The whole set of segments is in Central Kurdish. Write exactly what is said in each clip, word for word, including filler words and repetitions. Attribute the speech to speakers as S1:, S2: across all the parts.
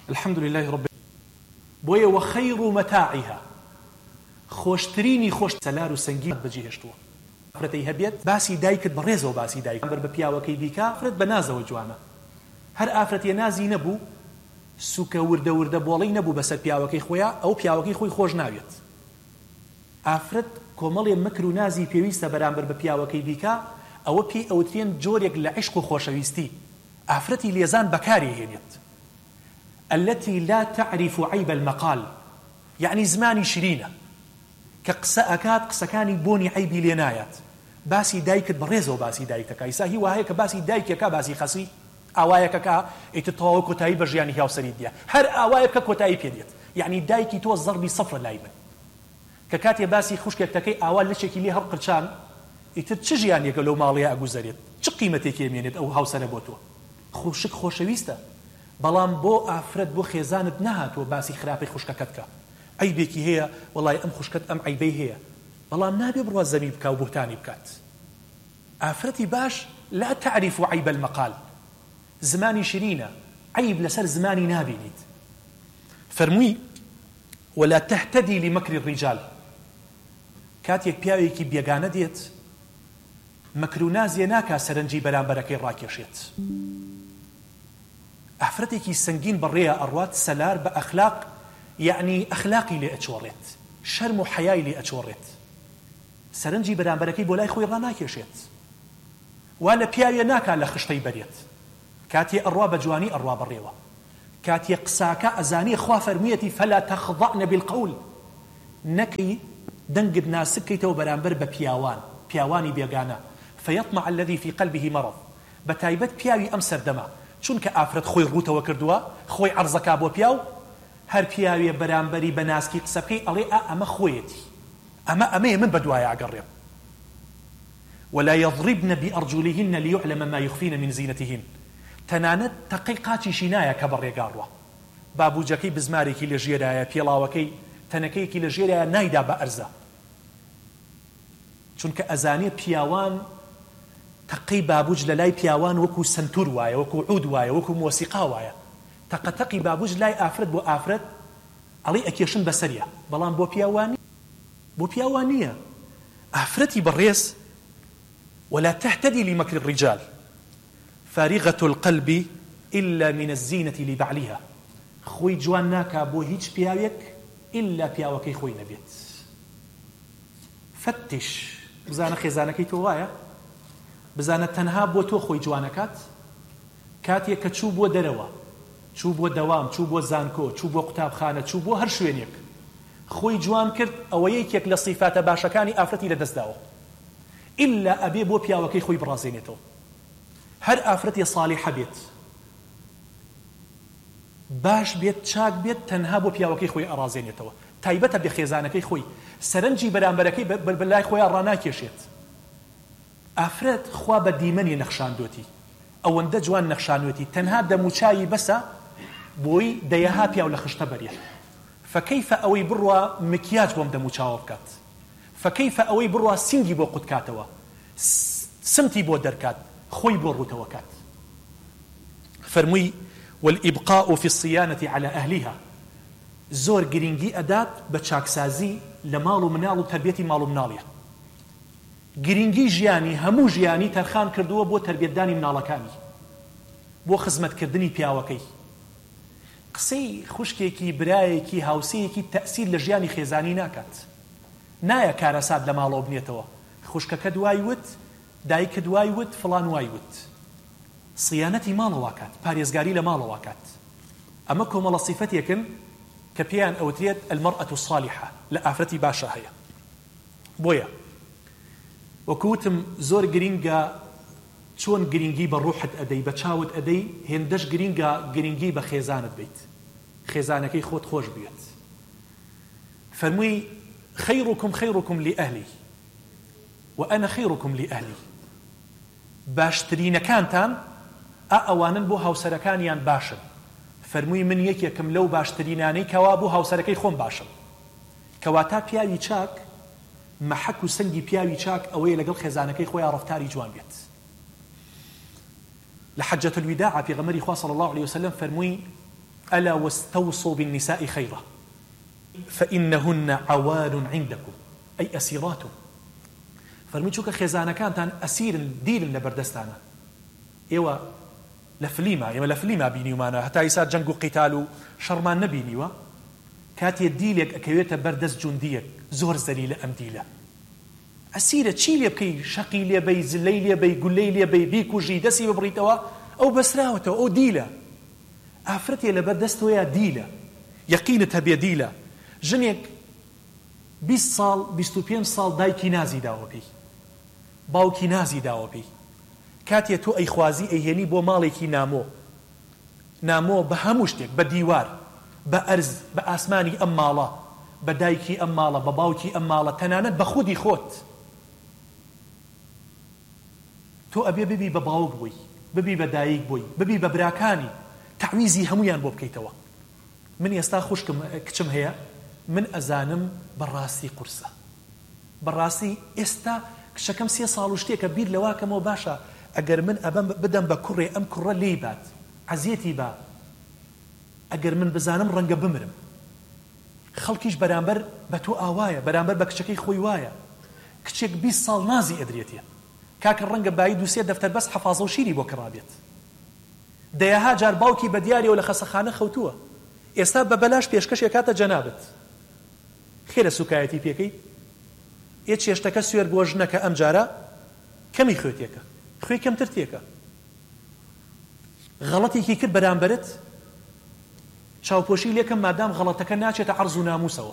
S1: الحمد لله رب بويا وخير متاعها خوشتريني خوش سلار وسنگين بجيهشتوا فرتي هبيت باسي دايكت بريزو باسي دايك بر بپیاوەکەی بیکا فرت بنازەوە جوانە هەر ئافرەتی نازی نەبوو سوکە وردە وردە بۆڵی نەبوو بەسەر پیاوەکەی خۆیان ئەو پیاوەکەی خۆی خۆش ناوێت ئافرەت کۆمەڵێ مەکر و نازی پێویستە بەرامبەر بە پیاوەکەی بیکا ئەوە پێی ئەوترێن جۆرێک لە عشق و خۆشەویستی ئافرەتی لێزان بەکاری هێنێت التي لا تعرف عيب المقال يعني زماني شرينة كقسا أكاد قسكاني بوني عيبي لينايات باسي دايك بريزو باسي دايك كايسا هي وهيك باسي دايك كا باسي خسي أوايك كا اتطاو كتاي برجاني هاو سريديا هر أوايك كتاي بيديت يعني دايكي تو الضرب صفر لايمن ككاتي باسي خوشك تكي أوال لشكي لي هرقرشان يتتشجي يعني لو ماليا أقو زريت شو قيمتك يمينت أو هاو سنبوتو خوشك خوشويستا بەڵام بۆ ئافرەت بۆ خێزانت نەهاتوە باسی خراپەی خوشکەکەت کە عیبێکی هەیە وەڵای ئەم خوشکەت ئەم عیبەی هەیە بەڵام نابێ بڕوا زەمی بکا و بوهتانی بکات ئافرەتی باش لا تعرف عیب المقال زمانی شرینە عیب لەسەر زمانی نابینیت فەرمووی ولا تهتدي لمكر الرجال کاتێک پیاوێکی بێگانە دێت مەکر و نازیە ناکا سەرنجی بەرامبەرەکەی ڕاکێشێت ئافرەتێکی سنگین بەڕێیە ئەڕوات سەلار بە ئەخلاق یعنی ئەخلاقی لێ ئەچۆڕێت شەرم و حەیای لێ ئەچۆڕێت سەرنجی بەرامبەرەکەی بۆ لای خۆی ڕاناکێشێت وا لە پیاوێ ناکا لە خشتەی بەرێت کاتێ ئەڕوا بە جوانی ئەڕوا بەڕێوە کاتێ قساکە ئەزانی خوا فەرموویەتی فەلا تەخضەعنە بالقەول نەکەی دەنگت ناسک بکەیتەوە بەرامبەر بە پیاوان پیاوانی بێگانە فەیەطمع الذی فی قەلبه مەرض بەتایبەت پیاوی ئەم سەردەمە چونکە ئافرەت خۆی ڕوتەوە کردووە خۆی عەرزەکا بۆ پیاو هەر پیاوێ بەرامبەری بەناسکی قسە بکەی ئەڵێ ئەمە خۆیەتی ئەمە ئەمەیە من بەدوایە ئاگەڕێم ولا يضربن بأرجلهن ليعلم ما يخفين من زينتهن تەنانەت تەقەی قاچیشی نایە کە بەڕێگاڕوە بابوجەکەی بزمارێکی لە ژێرایە پێڵاوەکەی تەنەکەیەکی لە ژێرایە نایدا بە ئەرزە چونکە ئەزانێ پیاوان تەقەی بابوج لە لای پیاوان وەکو سنتور وایە وەکو عود وایە وەکو مۆسیقا وایە تەقەتەقی بابوج لای ئافرەت بۆ ئافرەت ئەڵێ ئەکێشن بەسەریە بەڵام بۆ پیاوانی بۆ پیاوان نییە ئافرەتی بەڕێز ولا تهتدي لمكر الرجال فارغة القلب إلا من الزينة لبعلها خوي جوان ناكا بو هيج بياويك إلا بياوكي خوي نبيت فتش بزانا خزانكي توايا بزانا تنها بو تو خوي جوانكات كاتيا كتشو بو دروا چوو بۆ دەوام چوو بۆ زانکۆ چوو بۆ قوتابخانە چوو بۆ هەر شوێنێک خۆی جوان کرد ئەوە یەکێک لە صیفاتە باشەکانی ئافرەتی لەدەستداوە ئیلا ئەبێ بۆ پیاوەکەی خۆی بڕازێنێتەوە هەر ئافرەتی ساڵیحە بێت باش بێت چاک بێت تەنها بۆ پیاوەکەی خۆی ئەڕازێنێتەوە تایبەتە بێ خێزانەکەی خۆی سەرنجی بەرامبەرەکەی بەلای خۆیان ڕاناکێشێت ئافرەت خوا بە دیمەنی نەخشاندوێتی ئەوەندە جوان نەخشانوێتی تەنها دەموچایی بەسە بۆی دەیەها پیاو لە خشتە بەرێت فكيف ئەوەی بڕوا مکیاج بۆم دەموچاوە بکات فكيف ئەوەی بڕوا سینگی بۆ قوتکاتەوە سمتی بۆ دەرکات خۆی بۆ ڕوتەوە کات فەرمووی والإبقاء في الصيانة على أهلها زۆر گرنگی ئەدات بە چاکسازی لە ماڵ و مناڵ و تربیەتی ماڵ و مناڵیە گرنگی ژیانی هەموو ژیانی تەرخان کردووە بۆ تربیەتدانی مناڵەکانی بۆ خزمەتکردنی پیاوەکەی قسەی خوشکێکی برایەکی هاوسەیەکی تەئسیر لە ژیانی خێزانی ناکات نایە کارەسات لە ماڵەوە بنێتەوە خوشکەکە دوای وت دایکە دوای وت فڵان وای وت صیانەتی ماڵەوە کات پارێزگاری لە ماڵەوە کات ئەمە کۆمەڵە صیفەتێکن کە پێیان ئەوترێت المەرئەة الصالحة لە ئافرەتی باشە هەیە بۆیە وەکوتم زۆر گرینگە چۆن گرنگی بە ڕوحت ئەدەی بە چاوت ئەدەی هێندەش گرینگە گرنگی بە خێزانت بیت خێزانەکەی خۆت خۆش بێت فەرمووی خەیڕکم خەیڕکم لئەهلی وأنا خەیڕکم لئەهلی باشترینەکانتان ئا ئەوانن بۆ هاوسەرەکانیان باشن فەرمووی من یەکێکم لەو باشترینانەی کەوا بۆ هاوسەرەکەی خۆم باشم کەواتە پیاوی چاک مەحەک و سنگی پیاوی چاک ئەوەیە لەگەڵ خێزانەکەی خۆیان ڕەفتاری جوان بێت لە حەجەت الوداع پێغەمبەری خوا صلی الله عليه وسلم فەرمووی ألا واستوصوا بالنساء خيرا فإنهن عوان عندكم أي أسيراتم فەرمی چووکە خێزانەکانتان ئەسیرن دیرن لە بەردەستانە ئێوە لە فلیما ئێمە لە فلیما بینیومانە هەتا ئیسا جەنگ و قیتال و شەڕمان نەبینیوە کاتێ دیلێک ئەکەوێتە بەردەست جوندیەک زۆر زەلیلە ئەم دیلە ئەسیرە چی لێ بکەی شەقی لێ بەی زلەی لێ بەی گولەی لێ بەی بیکوژی دەستی ببڕیتەوە ئەو بەسراوەتەوە ئەو دیلە ئافرەتێ لە بەردەستەوەیە دیلە یەقینت هەبێ دیلە ژنێک بیست ساڵ بیست و پێنج ساڵ دایکی نازی داوە پێی باوکی نازی داوە پێی کاتێ تۆ ئەیخوازی ئەیهێنی بۆ ماڵێکی نامۆ نامۆ بە هەموو شتێک بە دیوار بە ئەرز بە ئاسمانی ئەم ماڵە بە دایکی ئەم ماڵە بە باوکی ئەم ماڵە تەنانەت بە خودی خۆت تۆ ئەبێ ببی بە باوک بووی ببی بە دایک بووی ببی بە براکانی تعویزی هەمویان بۆ بکەیتەوە من ئێستا خوشکم کچم هەیە من ئەزانم بەڕاستی قورسە بەڕاستی ئێستا کچەکەم سێ ساڵ و شتێکە بیر لەواکەمەوە باشە ئەگەر من ئەبەم بدەم بە کوڕێ ئەم کوڕە لێی بات عەزیەتی با ئەگەر من بزانم ڕەنگە بمرم خەڵکیش بەرامبەر بە تۆ ئاوایە بەرامبەر بە کچەکەی خۆی وایە کچێک بیست ساڵ نازی ئەدرێتێ کاکە ڕەنگە بایی دووسێ دەفتەر بەس حەفاظە و شیری بۆ کڕابێت دەیەها جار باوکی بە دیاریەوە لە خەسەخانە خەوتووە ئێستا بە بەلاش پێشکەشێک کاتە جەنابەت خێرە سوکایەتی پێکەی ئێ چێشتەکە سوێر بۆ ژنەکە ئەم جارە کەمی خوێتێکە خوێ کەمتر تێکە غەڵەتێکی کرد بەرامبەرت چاوپۆشی لێکم مادام غەڵەتەکە ناچێتە عەرز و ناموسەوە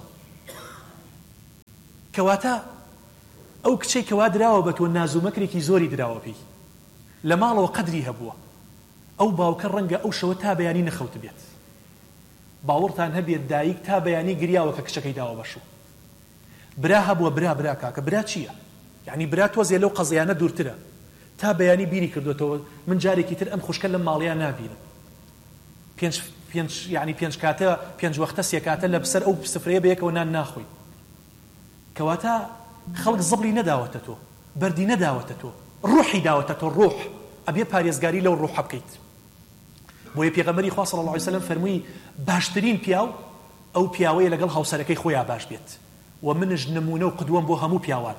S1: کەواتە ئەو کچەی کەوا دراوە بە تۆ نازومەکرێکی زۆری دراوە پێی لە ماڵەوە قەدری هەبووە ئەو باوکە ڕەنگە ئەو شەوە تا بەیانی نەخەوت بێت باوەڕتان هەبێت دایک تا بەیانی گریاوە کە کچەکەی داوە بەشوو برا هەبووە برا برا کاکە برا چییە یعنی برا تۆزێ لەو قەزیانە دوورترە تا بەیانی بیری کردوێتەوە من جارێکی تر ئەم خوشکە لەم ماڵەیە نابینم پێنج پێنج یعنی پێنج کاتە پێنج وەختە سێ کاتە لە بسەر ئەو سفرەیە بەیەکەوە نان ناخۆی کەواتە خەڵک زبڵی نەداوەتە تۆ بەردی نەداوەتە تۆ ڕوحی داوەتە تۆ ڕوح ئەبێ پارێزگاری لەو ڕوحە بکەیت بۆیە پێغەمبەری خوا صلی الله علیه وسلم فەرمووی باشترین پیاو ئەو پیاوەیە لەگەڵ هاوسەرەکەی خۆیان باش بێت و منش نمونە و قدوەم بۆ هەموو پیاوان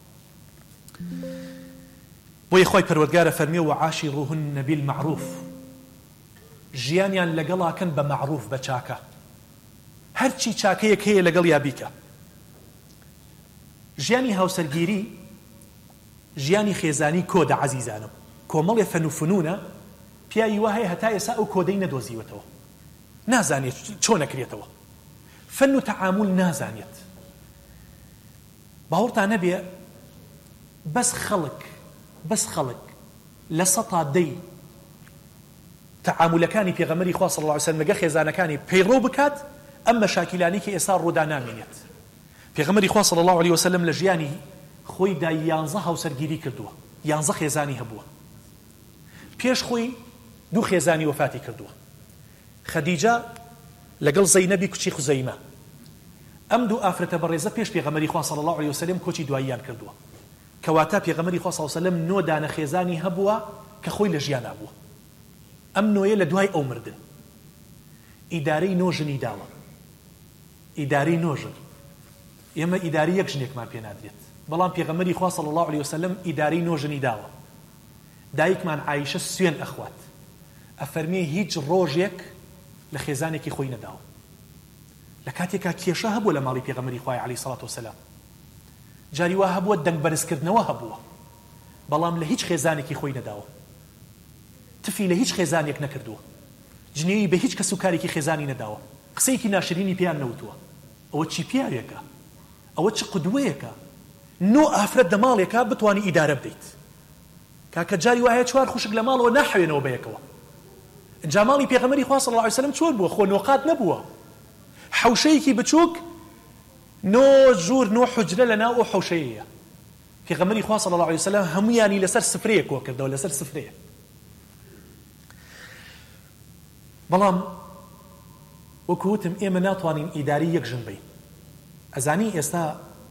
S1: بۆیە خۆی پەروەردگارە فەرمیێ و عاشروهن بالمعروف ژیانیان لەگەڵاکەن بە معروف بە چاکە هەرچی چاکەیەک هەیە لەگەڵ یا بیکە ژیانی هاوسەرگیری ژیانی خێزانی کۆدە عەزیزانم کۆمەڵێ فەن و فنونە پیاوی وا هەیە هەتا ئێستا ئەو کۆدەی نەدۆزیوەتەوە نازانێت چۆن نەکرێتەوە فەن و تەعامل نازانێت باوەڕتان نەبێ بەس خەڵک بەس خەڵک لە سەتا دەی تەعاملەکانی پێغەمبەری خوا صلی الله علیه وسلم لەگە خێزانەکانی پەیڕۆ بکات ئەم مەشاکیلانی کە ئێستا ڕوودا نامێنێت پێغەمبەری خوا صلی الله علیه وسلم لە ژیانی خۆی دا یانزە هاوسەرگیری کردووە یانزە خێزانی هەبووە پێش خۆی دوو خێزانی وفاتی کردووە خەدیجە لەگەڵ زەینەبی کوچی خوزەیمە ئەم دوو ئافرەتە بەڕێزە پێش پێغەمبەری خوا صلی الله علیه وسلم کۆچی دواییان کردووە کەواتە پێغەمبەری خوا صلی الله علیه وسلم نۆ دانە خێزانی هەبووە کە خۆی لە ژیان نابووە ئەم نۆیە لە دوای ئەو مردن ئیدارەی نۆژنی داوە ئیدارەی نۆژن ئێمە ئیداری یەک ژنێکمان پێ نادرێت بەڵام پێغەمبەری خوا صلی الله علیه وسلم ئیدارەی نۆژنی داوە دایکمان عایشە سوێن ئەخوات ئەفەرمێ هیچ ڕۆژێک لە خێزانێکی خۆی نەداوە لە کاتێکا کێشە هەبووە لە ماڵی پێغەمبەری خوای عەلەیهی سەڵات وسەلام جاری وا هەبووە دەنگ بەرزکردنەوە هەبووە بەڵام لە هیچ خێزانێکی خۆی نەداوە تفی لە هیچ خێزانێک نەکردووە جنێوی بە هیچ کەس و کارێکی خێزانی نەداوە قسەیەکی ناشرینی پێیان نەوتووە ئەوە چی پیاوێکە ئەوە چ قودوەیەکە نۆ ئافرەت لە ماڵێکە بتوانی ئیدارە بدەیت کاکە جاری وایە چوار خوشک لە ماڵەوە ناحەوێنەوە بەیەکەوە جا ماڵی پێغەمبەری خوا صلی الله علیه وسلم چۆن بووە خۆ نۆقات نەبووە حەوشەیەکی بچووک نۆ ژوور نۆ حوجرە لەناو ئەو حەوشەیەیە پێغەمبەری خوا صلی الله علیه وسلم هەموویانی لەسەر سفرەیەک کۆ کردەوە لەسەر سفرەیە بەڵام وەکوتم ئێمە ناتوانین ئیداری یەک ژن بین ئەزانی ئێستا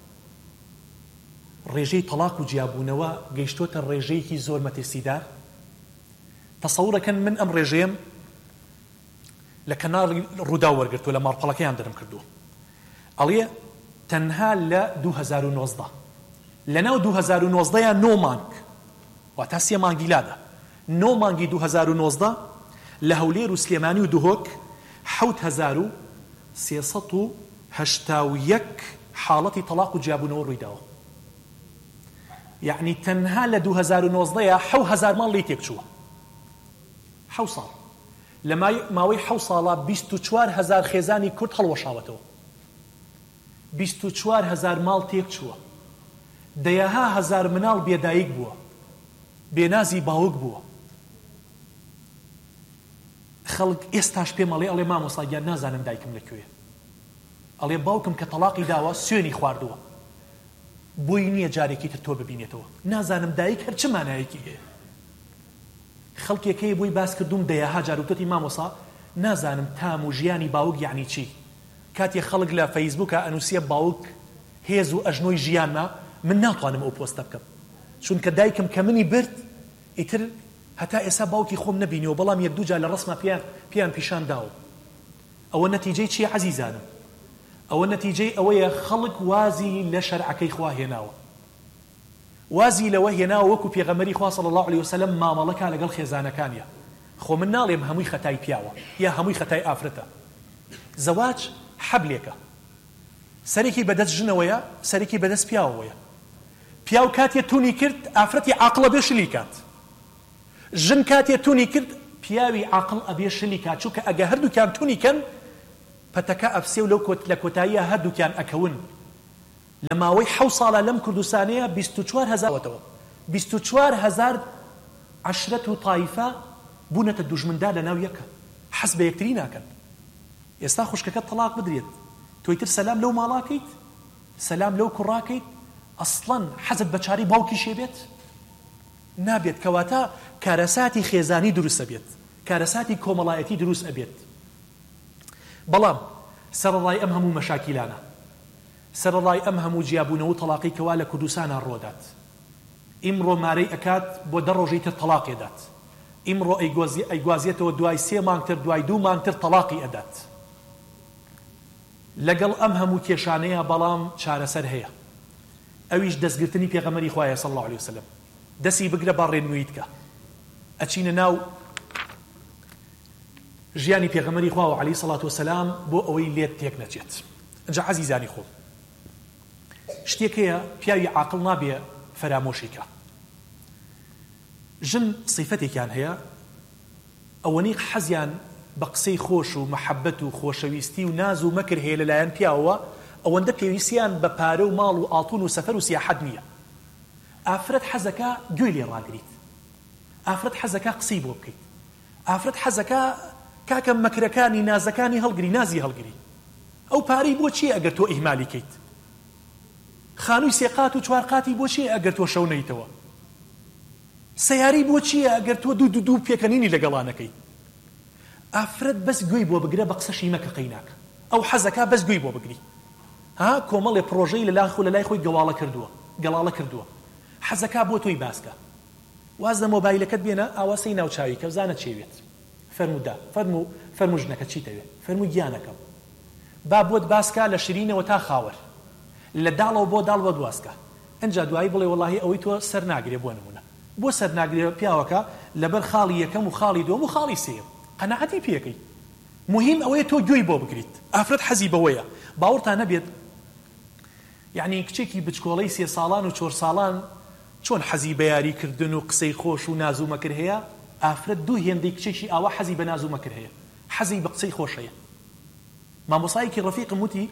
S1: ڕێژەی تەلاق و جیابوونەوە گەیشتۆتە ڕێژەیەکی زۆر مەترسیدار تەسەوڕەکەن من ئەم ڕێژەیەم لە کەناڵی ڕوودا وەرگرتووە لە ماڵپەڵەکەیان دەرم کردووە ئەڵێ تەنها لە دوو هەزار و نۆزدە لەناو دوو هەزار و نۆزدەیان نۆ مانگ واتە سێ مانگی لادا نۆ مانگی دوو هەزار و نۆزدە لە هەولێر و سلێمانی و دوهۆک حەوت هەزار و سێسەد و هەشتا و یەک حاڵەتی تەلاق و جیابوونەوە ڕوویداوە یعنی تەنها لە دوو هەزار و نۆزدەیە حەو هەزار ماڵ لێی تێک چووە حەو ساڵ لە ماوەی حەو ساڵە بیست و چوار هەزار خێزانی کورد هەڵوەشاوەتەوە بیست و چوار هەزار ماڵ تێک چووە دەیەها هەزار مناڵ بێدایک بووە بێنازی باوک بووە خەڵک ئێستاش پێم ئەڵێ ئەڵێ مامۆستاگیان نازانم دایکم لەکوێیە ئەڵێ باوکم کە تەلاقی داوە سوێنی خواردووە بۆی نییە جارێکی تر تۆ ببینێتەوە نازانم دایک هەر چ مانایەکی هەیە خەڵکێکەیە بۆی باس کردوم دەیەها جار وتەتی مامۆسا نازانم تام و ژیانی باوک یعنی چی کاتێک خەڵک لە فەیسبووکە ئەنووسیە باوک هێز و ئەژنۆی ژیانمە من ناتوانم ئەو پۆستە بکەم چونکە دایکم کە منی برد ئیتر هەتا ئێستا باوکی خۆم نەبینیەوە بەڵام یەک دوو جار لە ڕسمە پیان پیان پیشان داوە ئەوە نەتیجەی چیە عەزیزانم ئەوە نەتیجەی ئەوەیە خەڵک وازی لە شەرعەکەی خوا هێناوە وازی لەوە هێناوە وەکو پێغەمبەری خوا صلی الله علیه وسلم مامەڵەکە لەگەڵ خێزانەکانیە خۆ من ناڵێم هەمووی خەتای پیاوە یا هەمووی خەتای ئافرەتە زەواج حەبلێکە سەرێکی بەدەست ژنەوەیە سەرێکی بەدەست پیاوەوەیە پیاو کاتێ تونی کرد ئافرەتی عاقڵە بێ شلی کات ژن کاتێ تونی کرد پیاوی عاقڵ ئەبێ شلی کات چونکە ئەگە هەردووکیان تونی کەن پەتەکە ئەفسێ و لەو لە کۆتاییە هەردووکیان ئەکەون لە ماوەی حەو ساڵە لەم کوردستانەیە بیست و چوار هەزارەوە بیست و چوار هەزار عەشرەت و تایفە بوونەتە دوژمندا لە ناو یەکە حەز بە یەکتری ناکەن ئێستا خوشکەکە تەلاق بدرێت تۆیتر سەلام لەو ماڵاکەیت سەلام لەو کوڕاکەیت ئەسڵەن حەزت بە چاری باوکیشێ بێت نابێت کەواتە کارەساتی خێزانی دروستە بێت کارەساتی کۆمەڵایەتی دروست ئەبێت بەڵام سەرەڕای ئەم هەموو مەشاکیلانە سەرەڕای ئەم هەموو جیابوونەوە و تەلاقی کەوا لە کوردستانە ڕۆدات ئیمڕۆ مارەی ئەکات بۆ دە ڕۆژەی تر تەلاقێدات ئیمڕۆ ئەیگوازێتەوە دوای سێ مانگتر دوای دوو مانگتر تەلاقی ئەدات لەگەڵ ئەم هەموو کێشانەیە بەڵام چارەسەر هەیە ئەویش دەستگرتنی پێغەمبەری خوایە صلی الله علیه وسلم دەستی بگرە با ڕێنموویت کە ئەچینە ناو ژیانی پێغەمبەری خوا و عەلەیهی سەڵات وسەلام بۆ ئەوەی لێت تێک نەچێت ئەنجا عەزیزانی خۆم شتێک هەیە پیاوی عاقڵ نابێ فەرامۆشیکە ژن صیفەتێکیان هەیە ئەوەنی حەزیان بە قسەی خۆش و مەحەبەت و خۆشەویستی و ناز و مەکر هەیە لەلایەن پیاوەوە ئەوەندە پێویستیان بە پارە و ماڵ و ئاڵتون و سەفەر و سیاحەت نییە ئافرەت حەزەکە گوێی لێ ڕاگریت ئافرەت حەزەکە قسەی بۆ بکەیت ئافرەت حەزەکە کاکە مەکرەکانی نازەکانی هەڵگری نازی هەڵگری ئەو پارەی بۆ چییە ئەگەر تۆ ئیهمالی کەیت خانووی سێقات و چوارقاتی بۆ چییە ئەگەر تۆ شەو نەیتەوە سەیاری بۆ چییە ئەگەر تۆ دوو دوو دوو پێکەنینی لەگەڵانەکەی ئافرەت بەس گوێی بۆ بگرە بە قسەشی مەکە قەیناکە ئەو حەزەکە بەس گوێی بۆ بگری ها کۆمەڵێ پرۆژەی لە لاخ و لە لای خۆی گەواڵە کردووە گەڵاڵە کردووە حەزەکە بۆ تۆی باسکە واز لە مۆبایلەکەت بێنە ئاواسەی ناوچاوی کە بزانە چێوێت فەرمودا فەرمو فەرمو ژنەکە چیتەوێت فەرمو گیانەکەم با بۆت باسکە لە شرینەوە تا خاوەر لە داڵەوە بۆ داڵ بۆ دواسکە ئەنجا دوایی بڵێ وەڵاهی ئەوەی تۆ سەر ناگرێ بۆ نمونە بۆ سەر ناگرێ پیاوەکە لەبەر خاڵی یەکەم و خاڵی دووەم و خاڵی سێم قەناعەتی پێکەی مهم ئەوەیە تۆ گوێی بۆ بگریت ئافرەت حەزی بەوەیە باوەڕتان نەبێت یعنی کچێکی بچکۆڵەی سێ ساڵان و چۆر ساڵان چۆن حەزی بە یاریکردن و قسەی خۆش و ناز و مەکر هەیە ئافرەت دوو هێندەی کچێکی ئاوا حەزی بە ناز و مەکر هەیە حەزی بە قسەی خۆش هەیە مامۆسایەکی ڕەفیقم وتی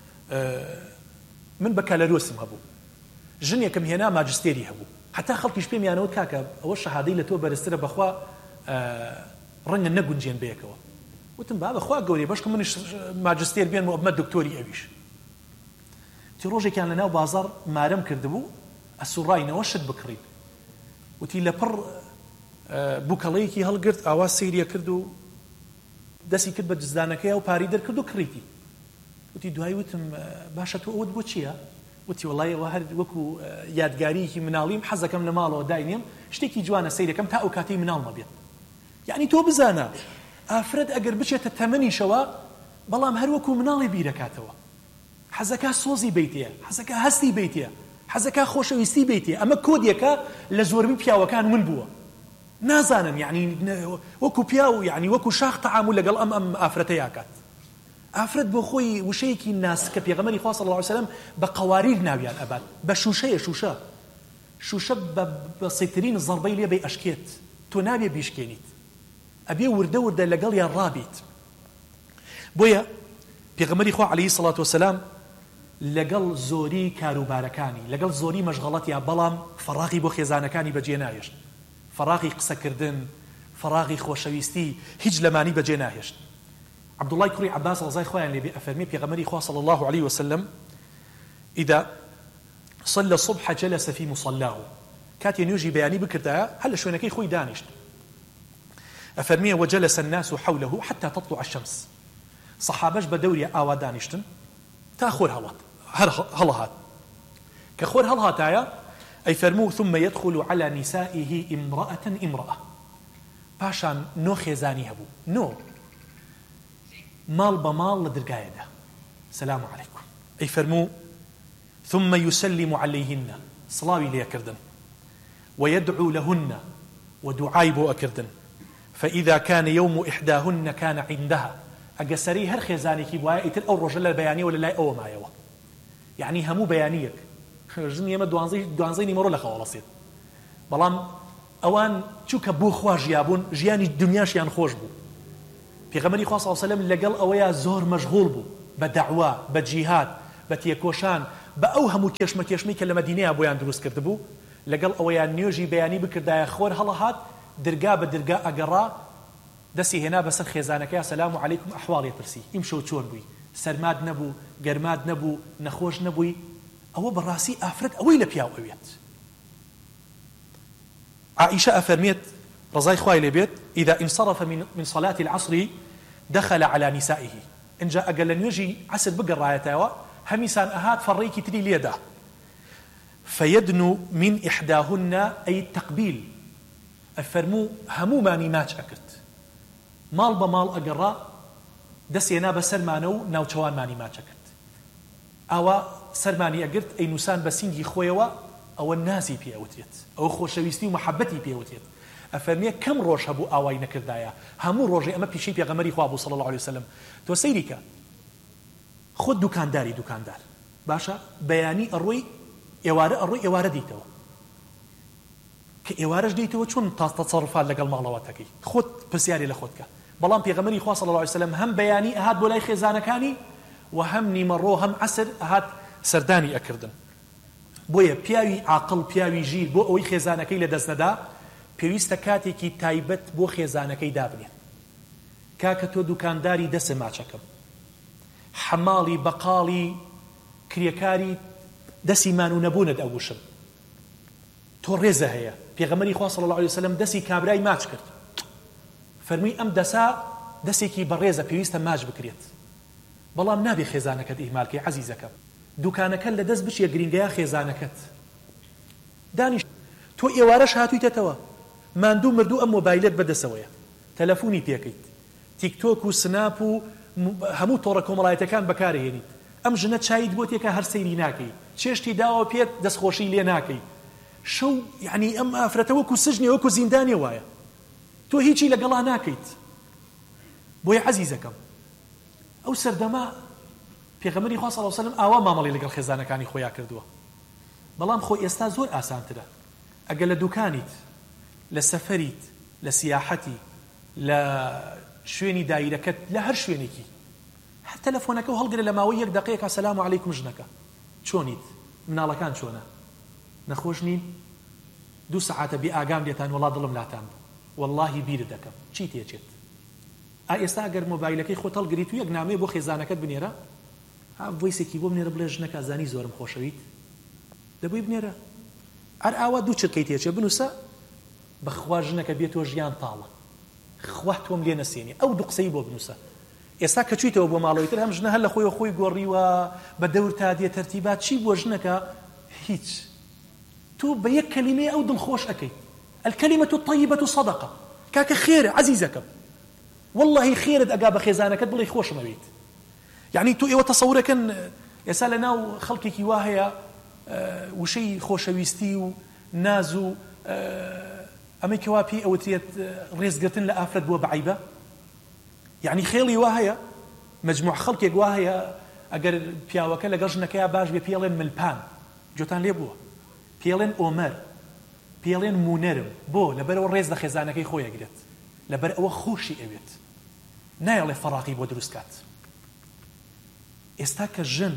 S1: من بە کالەرۆسم هەبوو ژنێکم هێنا ماجستێری هەبوو حتا خەڵکیش پێمیانەوە کاکە ئەوە شەهادەی لە تۆ بەرزترە بەخوا ڕەنگە نەگونجێن بەیەکەوە وتم با بەخوا گەورەی بەشکە منش ماجستێر بێن و ئەمە دکتۆری ئەویش تی ڕۆژێکیان لەناو بازاڕ مارەم کردبوو ئەسوڕاینەوە شت بکڕین وتی لەپڕ بووکەڵەیەکی هەڵگرت ئاوا سەیریە کرد و دەستی کرد بە جزدانەکەی و پاری دەرکرد و کڕیتی وتی دوای وتم باشە تۆ ئەوت بۆ چییە وتی وەڵای ئەوە هەر وەکو یادگاریەکی مناڵیم حەزەکەم لە ماڵەوە داینێم شتێکی جوانە سەیرەکەم تا ئەو کاتەی مناڵ مەبێت یعنی تۆ بزانە ئافرەت ئەگەر بچێتە تەمەنیشەوە بەڵام هەروەکو مناڵی بیرەکاتەوە، حەزەکە سۆزی بیتێ، حەزەکە هەستی بیتێ، حەزەکە خۆشەویستی بیتێ. ئەمە کۆدێکە لە زۆربەی پیاوەکان من بووە، نازانم یعنی وەکو پیا و یعنی وەکو شاخ تەعامل لەگەڵ ئەم ئەم ئافرەتەی یاکات. ئافرەت بۆ خۆی وشەیەکی ناسکە پێغەمبەری خوا صلی الله علیه وسلم بە قەواریر ناویان ئەبات، بە شوشەیە شوشە شوشە بە سەیترین زەربەی لێ بێ ئەشکێت، تۆ نابێ بیشکێنیت، ئەبێ وردە وردە لەگەڵ یان ڕابیت. بۆیە پێغەمبەری خوا عەلەیهی سەڵات وەسەلام لەگەڵ زۆری کاروبارەکانی، لەگەڵ زۆری مەشغەڵەتیا، بەڵام فەراغی بۆ خێزانەکانی بەجێ ناهێشت، فەراغی قسەکردن، فەراغی خۆشەویستی هیچ لەمانی بەجێ ناهێشت. عبدوڵای کوڕی عەباس ڕەزای خۆیان لێبێ ئەفەرمێ پێغەمبەری خوا صلی الله عليه وسلم إذا صلى الصبح جلس في مصلاه، كاتي نوجي بياني بكرتها هل شوينكي خوي دانشت أفرميه وجلس الناس حوله حتى تطلع الشمس، صحابش بدوري آوا دانشتن تأخور هلات هلهات كخور هلهات آية أي فرموه ثم يدخل على نسائه امرأة امرأة باشان نو خيزاني هبو نو مال بمال لدرقايدة سلام عليكم أي فرموه ثم يسلم عليهن صلاوي لي أكردن ويدعو لهن ودعاي بو أكردن فإذا كان يوم إحداهن كان عندها أقسري هر خيزاني كي بوايا إتل أو رجل البيانية ولا لا أو معيوة يعني همو بيانيك جن يما دوانزي دوانزيني مرو لخوالصيد بلام أوان چوك بو خوا جيابون جياني الدنياشيان خوش بو پیغمبری خوا صلی الله علیه وسلم لەگەڵ ئەوەیە زۆر مەشغوڵ بوو بە دەعوا بە جیهاد بە تێکۆشان بە ئەو هەموو کێشمە کێشمەی کە لە مەدینەیە بۆیان دروست کرد بوو لەگەڵ ئەوەیە نوێژی بەیانی بکردایە خۆر هەڵەهات دەرگا بە دەرگا ئەگەڕا دەستی هێنا بەسەر خێزانەکەی سەلام عەلەیکم ئەحواڵی پرسی ئیمشەو چۆن بووی سەرماد نەبوو گەرماد نەبوو نەخۆش نەبووی ئەوە بەڕاستی ئافرەت ئەوەی لە پیاو ئەوێت. عائشة أفرميت رضاي خوای لێبێت إذا انصرف من من صلاة العصر دخل على نسائه إن جاء قال نيجي عسل بقر رايتاوا هميسان أهات فريكي تري ليدا فيدنو من إحداهن أي التقبيل الفرمو همو ماني ماج أكرت مال بمال أقرا دسينا بسرمانو ناوچوان ماني ماج أكرت أو سرماني أقرت أي نسان بسينجي خويوا أو النازي بيوتيت أو خوشويستي ومحبتي بيوتيت أفرمي كم روش هبو آواي نكردايا همو روجي أما بيشي بيغمري خوابو صلى الله عليه وسلم تو سيريكا خود دوكانداري دوكاندار باشا بياني الروي إوارة الروي إوارة ديتو كإوارة ديتو چون تصرفات لقل مغلواتكي خود بسياري لخودك بلان بيغمري خواه صلى الله عليه وسلم هم بياني أهات بولاي خيزانكاني وهم نيمرو هم عسر أهات سرداني أكردن بويا بياوي عاقل بياوي جيل بو أوي خيزانكي لدزن دا پێویستە کاتێکی تایبەت بۆ خێزانەکەی دابنێ کاکە تۆ دوکانداری دەسە ماچەکەم حەماڵی بەقاڵی کرێکاری دەسی مان و نەبوونت ئەوشم تۆ ڕێزە هەیە پێغەمبەری خوا صلی الله علیه وسلم دەسی کابرای ماچ کرد فەرمووی ئەم دەسا دەسێکی بەڕێزە پێویستە ماچ بکرێت بەڵام نابێ خێزانەکەت ئیهمالکەی عەزیزەکەم دوکانەکە لە دەست بچێ گرنگەیە خێزانەکەت دانیش تۆ ئێوارەش هاتوویتەوە ماندوو مردوو ئەم مۆبایلەت بەدەسەوەیە تەلەفۆنی پێکەیت تیکتۆک و سناپ و هەموو تۆڕە کۆمەڵایەتەکان بەکارهێنیت ئەم ژنە چایت بۆ تێکە هەر سەیری ناکەی چێشتی داوە پێت دەستخۆشی لێ ناکەی شەو یعنی ئەم ئافرەتە وەکو سژنێ وەکو زیندانێ وایە تۆ هیچی لەگەڵا ناکەیت بۆیە عەزیزەکەم ئەو سەردەما پێغەمبەری خوا صلی الله علیه وسلم ئاوا مامەڵی لەگەڵ خێزانەکانی خۆیان کردووە بەڵام خۆ ئێستا زۆر ئاسانترە ئەگە لە دوکانیت لە سەفەریت لە سیاحەتی لە شوێنی دایرەکەت لە هەر شوێنێکی هەر تەلەفۆنەکە و هەڵگرە لە ماوەی یەک دەقەیەکە سەلام عەلەیکم ژنەکە چۆنیت مناڵەکان چۆنە نەخۆش نین دوو سەعاتە بێ ئاگام لێتان وەڵا دڵم لاتان بوو وەڵڵاهی بیرت دەکەم چی تێچێت ئا ئێستا ئەگەر مۆبایلەکەی خۆت هەڵگریت و یەک نامەیە بۆ خێزانەکەت بنێرە ها ڤۆیسێکی بۆ بنێرە بڵێ ژنەکە زانی زۆرم خۆشەویت دەبووی بنێرە هەر ئاوا دوو چرکەی تێچێ بنووسە بەخوا ژنەکە بێتەوە ژیان تاڵە خوا تۆم لێ نەسێنی ئەو دوو قسەی بۆ بنووسە ئێستا کە چوویتەوە بۆ ماڵەوەی تر هەم ژنە هەر لە خۆی خۆی گۆڕیوە بە دەور تا دێ تەرتیبات چی بۆ ژنەکە هیچ تۆ بە یەک کەلیمەیە ئەو دڵخۆش ئەەکەی الکەلیمەة الطیبة صەدەقە کاکە خێرە عەزیزەکەم والله خێرت ئەگا بە خێزانەکەت بڵێ خۆشمەوێت. یعنی تو ئێوە تەسەورەکەن ئێستا لە ناو خەڵکێکی وا هەیە وشەی خۆشەویستی و ناز و ئەمەی کەوا پێی ئەوترێت ڕێزگرتن لە ئافرەت بووە بەعیبە. یعنی خێڵی وا هەیە مجموع خەڵکێک وا هەیە ئەگەر پیاوەکە لەگەڵ ژنەکەیە باش بێ پێڵێن ملپان، جۆتان لێ بووە، پێڵێن ئۆمەر، پێڵێن مونەرم، بۆ لەبەرەوە ڕێز لە خێزانەکەی خۆیەگرێت، لەبەر ئەوە خۆشی ئەوێت، نایەڵێ فەڕاقی بۆ دروست کات. ئێستا کە ژن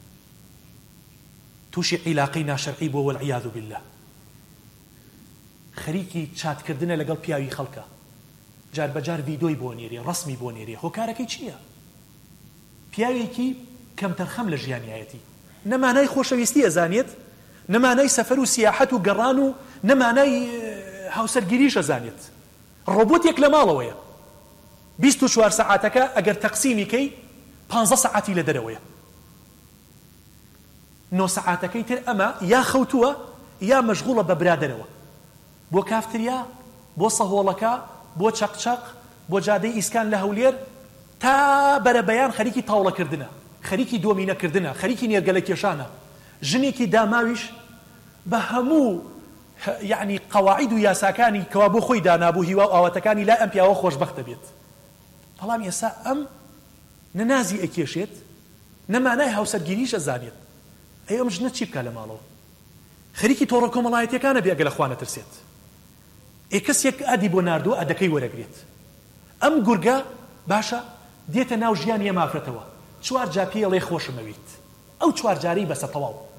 S1: تووشی عیلاقەی ناشەرعی بۆ وەالعیاذ بالله، خەریکی چاتکردنە لەگەڵ پیاوی خەڵکە، جار بەجار ڤیدۆی بۆ نێرێ، ڕەسمی بۆ نێرێ، هۆکارەکەی چییە؟ پیاوێکی کەم تەرخەم لە ژیانیایەتی، نەمانای خۆشەویستی ئەزانێت، نەمانای سەفەر و سیاحەت و گەڕان و نەمانای هاوسەرگیریش ئەزانێت، ڕۆبۆتێک لە ماڵەوەیە، بیست و چوار سەعاتەکە ئەگەر تەقسیمی کەی پانزە سەعاتی لە دەرەوەیە، نۆ سەعاتەکەی تر ئەمە یا خەوتووە یا مەشغوڵە بە برادەرەوە، بۆ کافتریا، بۆ سەهۆڵەکە، بۆ چەقچەق، بۆ جادەی ئیسکان لە هەولێر، تا بەرەبەیان خەریکی تاوڵەکردنە، خەریکی دۆمینەکردنە، خەریکی نێرگەلە کێشانە. ژنێکی داماویش بە هەموو یعنی قەواعید و یاساکانی کەوا بۆ خۆی دانابوو هیوا و ئاواتەکانی لا ئەم پیاوە خۆشبەختە بێت. بەڵام ئێستا ئەم نەنازی ئەکێشێت، نەمانای هاوسەرگیریش ئەزانێت، ئەی ئەم ژنە چی بکە لە ماڵەوە؟ خەریکی تۆڕە کۆمەڵایەتیەکانە بێ ئەگە لە خوا نەترسێت. ئێ کەسێک ئادی بۆ ناردووە ئەدەکەی وەرەگرێت. ئەم گورگە باشە دێتە ناو ژیانی ئەم ئافرەتەوە، چوار جا پێڵێ خۆشمەویت، ئەو چوار جارەی بەسە تەواو